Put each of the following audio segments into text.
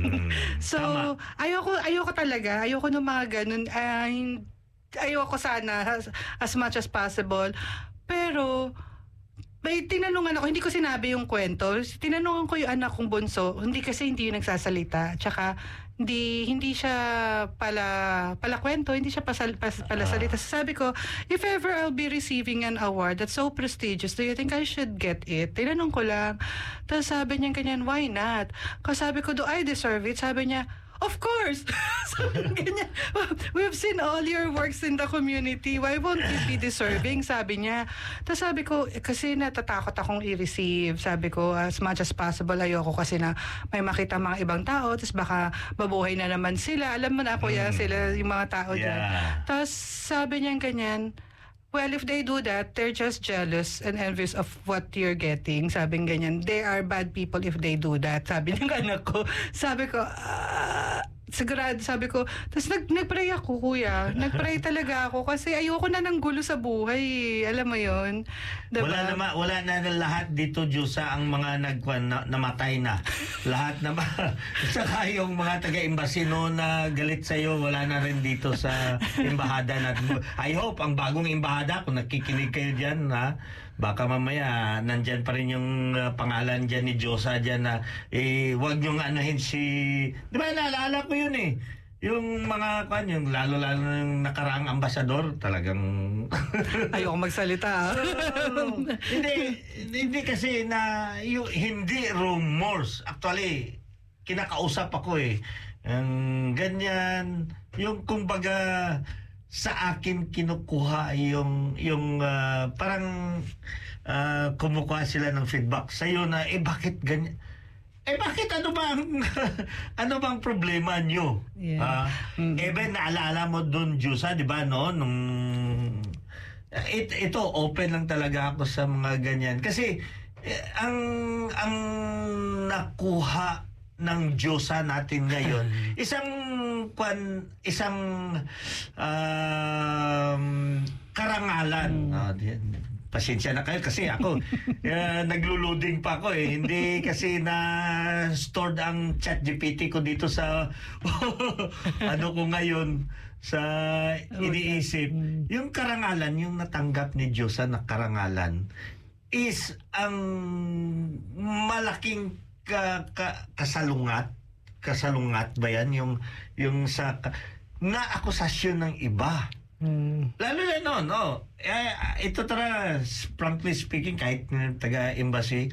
So, Tama. ayoko talaga. Ayoko ng mga ganun. Ayoko sana as much as possible. Pero, may tinanungan ako, hindi ko sinabi yung kwento. Tinanungan ko yung anak kong bunso, hindi yung nagsasalita. Tsaka, hindi siya pala kwento, hindi siya pala salita. Sabi ko, if ever I'll be receiving an award that's so prestigious, do you think I should get it? Tinanong ko lang. Tapos sabi niya ganyan, why not? Kasi sabi ko, do I deserve it? Sabi niya, of course! Sabi ganyan, we've seen all your works in the community. Why won't you be deserving? Sabi niya. Tapos sabi ko, kasi natatakot akong i-receive. Sabi ko, as much as possible, ayoko kasi na may makita mga ibang tao, tapos baka mabuhay na naman sila. Alam mo na po yan, sila yung mga tao dyan. Tapos sabi niya ganyan, well, if they do that, they're just jealous and envious of what you're getting. Sabi ganyan, they are bad people if they do that. Sabi ng anak ko. Sabi ko, sigurado, sabi ko, tapos nagpray ako, kuya. Nagpray talaga ako kasi ayoko na ng gulo sa buhay. Alam mo yun? Diba? Wala na lahat dito, Diyosa, ang mga namatay na. Lahat na saka yung mga taga-imbasi no na galit sa'yo, wala na rin dito sa imbahada natin. I hope, ang bagong imbahada, kung nakikinig kayo dyan, ha, baka mamaya nandyan pa rin yung pangalan dyan ni Diyosa dyan na wag niyong anuhin si, di ba naalala ko yun yung mga yung lalo ng nakaraang ambasador talagang ayoko magsalita. hindi kasi na hindi rumors, actually kinakausap ako ganyan yung kumbaga sa akin kinukuha yung parang kumukuha sila ng feedback sa'yo na bakit ganyan? Bakit ano bang problema nyo? Yeah. Ben, naalala mo dun, Diyosa, di ba, no? Ito, open lang talaga ako sa mga ganyan. Kasi, ang nakuha ng Diyosa natin ngayon, isang karangalan. Pasensya na kayo kasi ako naglo-loading pa ako hindi kasi na stored ang ChatGPT ko dito sa ano ko ngayon sa iniisip. Yung karangalan, yung natanggap ni Diyosa na karangalan is ang malaking kasalungat ba yan yung sa na akusasyon ng iba. Lalo na noon, ito talaga, frankly speaking, kahit taga-embassy,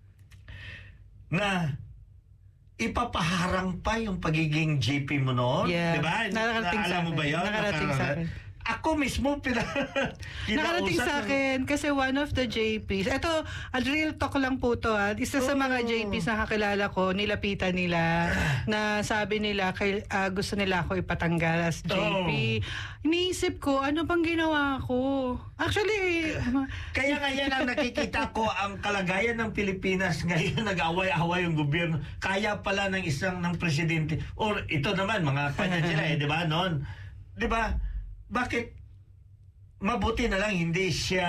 na ipapaharang pa yung pagiging GP mo noon. Yeah. Diba? Alam mo ba yun? Nakarating sa akin. Ako mismo nakarating sa akin kasi one of the JPs, ito, real talk lang po to isa sa mga JPs na kakilala ko, nilapitan nila na sabi nila gusto nila ako ipatanggal as JP. Iniisip ko, ano bang ginawa ko? Actually, kaya ngayon ang nakikita ko ang kalagayan ng Pilipinas ngayon, nag-away-away yung gobyerno. Kaya pala ng presidente, or ito naman, mga kanya sila di ba, noon? Di ba? Bakit mabuti na lang hindi siya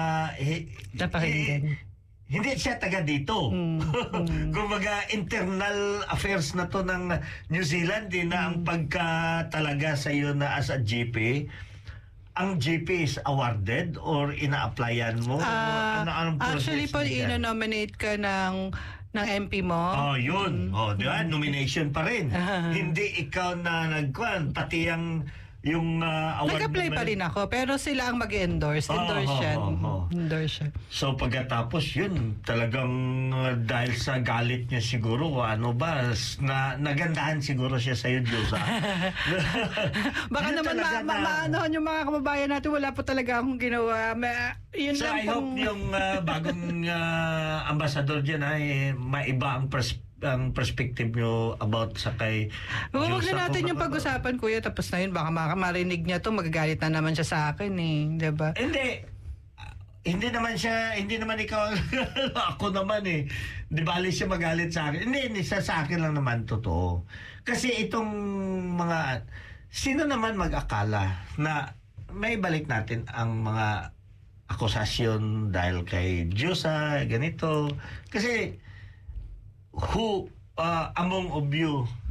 hindi siya taga dito. Kumbaga internal affairs na to ng New Zealand din na ang pagkatalaga sa iyo na as a GP. Ang GP is awarded or ina-applyan mo? Anong actually po, ino-nominate ka ng MP mo. Yun. Di ba? Nomination pa rin. Hindi ikaw na nagkuhan, pati yung award. Nag-apply pa rin ako, pero sila ang mag-endorse. Endorse siya. So pagkatapos yun, talagang dahil sa galit niya siguro, nagandahan siguro siya sa'yo, Diyosa. Baka naman maanohan yung mga kababayan natin, wala po talaga akong ginawa. Yun so I hope yung bagong ambasador dyan ay maiba ang perspective nyo about sa kay huwag na natin yung pag-usapan, kuya, tapos na yun, baka marinig niya to, magagalit na naman siya sa akin diba? Hindi naman ikaw ako naman di bali siya magalit sa akin. Hindi sa akin lang naman totoo. Kasi itong mga sino naman mag-akala na may balik natin ang mga akusasyon dahil kay Diyosa ganito, kasi who among of you